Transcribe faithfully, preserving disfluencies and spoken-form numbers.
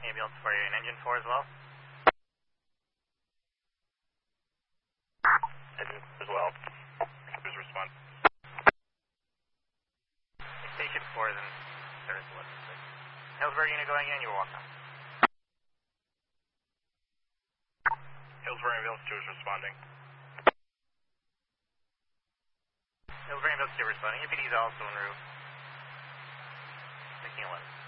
ambulance for you, and engine four as well? Engine as well. Who's respond? Station four is in service. Hillsborough unit going in, you were walking on. Hillsborough ambulance two is responding. Hillsborough ambulance two responding. Your P D is also en route. sixteen eleven.